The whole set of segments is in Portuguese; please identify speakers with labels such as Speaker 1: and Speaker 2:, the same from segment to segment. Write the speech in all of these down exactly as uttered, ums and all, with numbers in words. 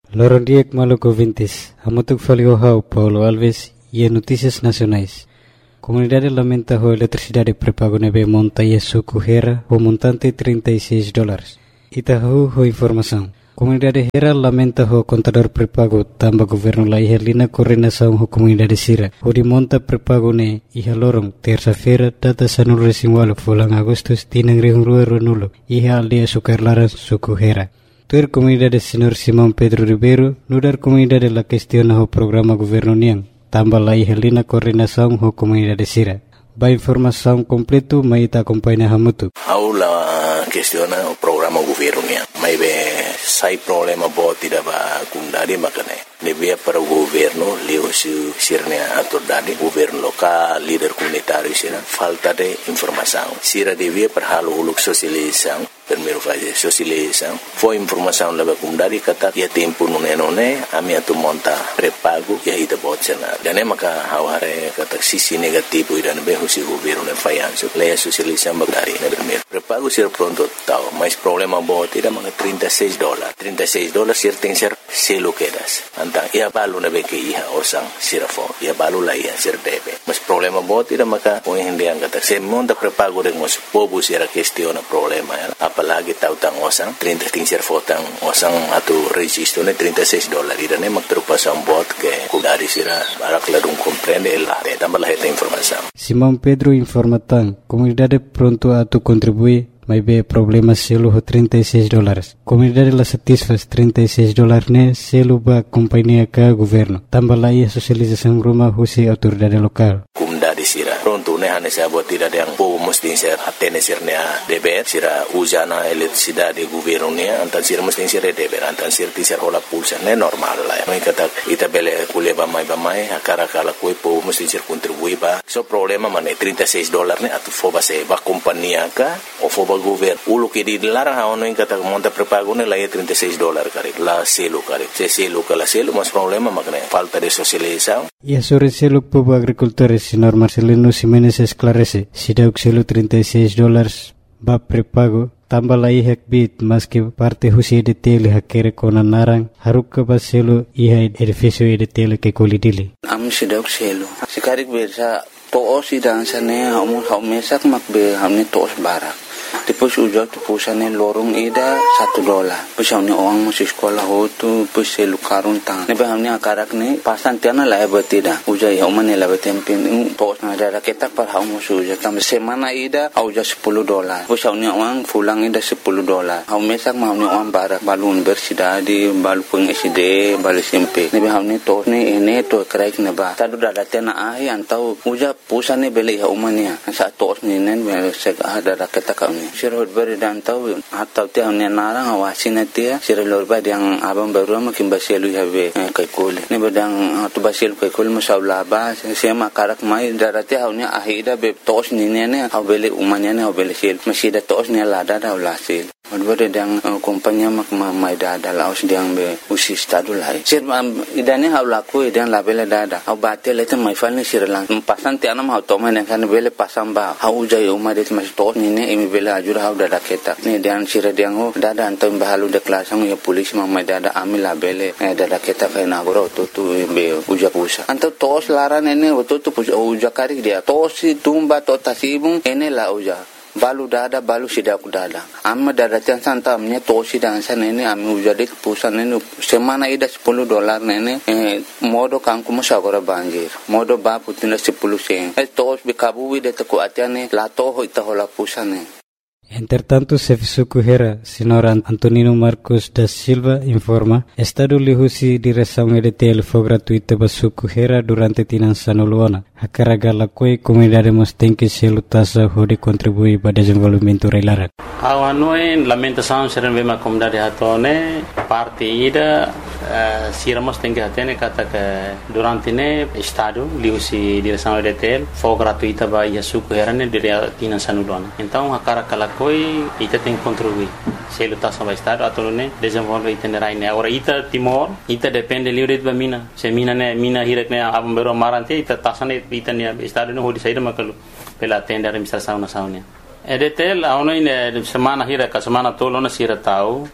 Speaker 1: Loron Diek Maluco Vintis, Amutuk Faliohau, Paulo Alves e Notícias Nacionais. Comunidade lamenta a eletricidade prepago nebe monta e suco Hera, o montante trinta e seis dólares. Itahu ho informação. Comunidade Hera lamenta o contador prepago tamba governo la ihelina coordenação ho comunidade Sira. O de monta prepago ne iha lorong terça-feira data sanul resinwalo fulang Agustus tinang rihung rua nulo iha aldea Sukarlaran suco Hera. Tuer comunidade Senhor Simão Pedro Ribeiro, nudar comunidade la questiona o programa governo niang, tamba la ihelina coordenação ho comunidade Sira. Ba informação completo maita acompanha hamutu.
Speaker 2: Aula questiona o programa governo niang. Mai be sai problema bo tidak ba kundari makane. Nebia para o governo, leu se sirnia autoridade, governo local, líder comunitário sira, falta de informação. Sira devia para halo uluk sosialização, primeiro fazer sosialização. Foi informação leva kundari kata ia tempo nune nune, ami atu monta prepago ia ida botsena. Dan maka haware kata sisi negativo ida nebe husi governo ne fayanso. Leia sosialização bagari ne primeiro. Prepago sira pronto tau, mas problema bo tidak maka trinta e seis dólares. trinta e seis dólares sir tem ser selo quedas. Antang ia balu na beke iha osang sirafo ia balu la ia sir debe mas problema bo tidak maka poin hindi ang kata se monta prepago de mos pobu sira questiona problema ya apalagi tau tang osang trinta tin sir fotang osang atu registro ne trinta e seis dólares ida ne mak preocupação bot que kudari sira barak ladung comprende la de tambah esta informação.
Speaker 1: Simão Pedro informa tan comunidade pronto a tu contribuir mas be problema selo ho trinta e seis dólares. Comunidade la satisfaz trinta e seis dólares ne selo ba companhia ka governo. Tambah la ia socialização rumah husi autoridade lokal.
Speaker 2: Comunidade sira pronto ne hane sa bot tidak yang po mesti ser atene sir ne deber sira usana eletricidade governo ne antan sira mesti ser deber antan sir ti ser hola pulsa ne normal la. Mai kata ita bele kuleba mai ba mai akara kala ko po mesti ser contribui ba. So problema mane trinta e seis dólares ne atu foba se ba companhia ka o foba governo ulo que di larang haono in kata monta prepago ne la ia trinta e seis dólares kare la selo kare se selo kala selo mas problema makne falta de socialização.
Speaker 1: E sobre selo povo agricultores senhor Marcelino Ximenes esclarece si dauk selo trinta e seis dólares ba prepago tambah la ihak bit mas que parte husi de tele hakere kona narang haruk ba selo iha edifício de tele que kolidili
Speaker 3: am si dauk selo sikarik bersa to si dansane hamu haumesak makbe hamne tos barak. Depois ujar tu pusane lorong ida satu dolar. Depois hamne orang masih sekolah ho tu depois selu karun tang. Nebe hamne akarak ne pasan tiana la betida. Ujar ya umane la betempin tos na ada ketak par hamu suja tam semana ida auja sepuluh dolar. Depois hamne orang pulang ida sepuluh dolar. Hamu mesak hamne orang barak balun bersida di balu peng S D balu S M P. Nebe hamne tos ne ene to kraik neba. Tadu dada tena ai antau ujar pusane beli ha umania. Sa tos ni nen sek ada ketak sirhut beri dan tahu atau tiang ni narang awasin dia sirhut lorba yang abang baru makin basilu habe kaikul ni bedang tu basil kaikul masalah ba sema karak mai darati hau ni ahida be tos ni ne ne hau beli umanya ne hau beli sil masih da tos ni lada da ulasil Odbere dang kompanya mak mai dada laos dang be usi stadu lai. Sir idane hau laku idang labele dada. Hau batel itu mai falni sirlang. Pasan ti anam hau toma ne kan bele pasam ba. Hau jai umar det mas to ni ne imi bele ajur hau dada ketak. Ni dang sir dang ho dada antam bahalu de klasang ya polis mai dada amil labele dada ketak kai nagoro tu tu be uja pusa. Antam tos laran ene tu tu uja kari dia. Tos tumba to tasibung ene la uja. Balu dada balu sidak dada amma dada tian santamnya tosi dan sana ini ami ujadi pusan ini semana ida sepuluh dolar nene eh, modo kangku musagora banjir modo ba putina sepuluh sen eh tos bikabu wide te kuatiane la toho ita hola pusane.
Speaker 1: Entretanto, Sefisuku Hera, senhor Antonino Marcos da Silva, informa, Estado lihusi direção E D T L foi gratuita para Suku Hera durante Tinançano Luana. A carga la coi comunidade tem que se lutasa de contribuir para o desenvolvimento reilara.
Speaker 4: A noi lamentação serem bem a comunidade hatone parte ida siramos tem que atene kata que durante ne Estado lihusi direção E D T L foi gratuita para Suku Hera ne durante Tinançano Luana. Então a carga la coi ita tem que contribuir. Se lutasa para Estado atau ne desenvolver itinerai ne. Agora ita Timor ita depende livre de mina. Se mina ne mina hirak ne abang bero marante ita tasane ita ne Estado ne hodi saída makalu pela tenda administração nacional. E D T L a ono ine semana hira ka semana tolo na sira tau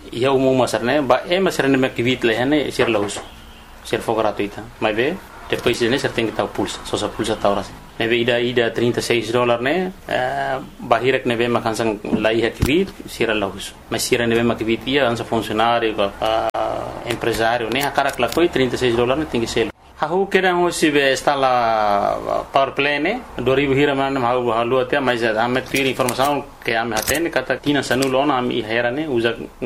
Speaker 4: ia umum masarne ba e masarne me kivit lehane sir lahus sir for gratuita mas ve depois ne ser tem que estar pulsa só sa pulsa ta horas neve ida ida trinta e seis dólares ne bahirek neve makansang lai kivit sir lahus mas sir neve makivit ia ansa funcionário empresário ne hakara kla foi trinta e seis dólares tem que ser Aku kira hosi be instala power plane dua ribu hira mana mau halu atia mas ame tuir informação que ame hatene kata tina sanulona ami herane usa